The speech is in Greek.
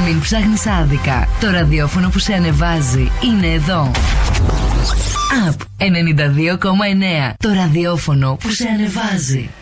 Μην ψάχνεις άδικα. Το ραδιόφωνο που σε ανεβάζει είναι εδώ. Up 92,9. Το ραδιόφωνο που σε ανεβάζει.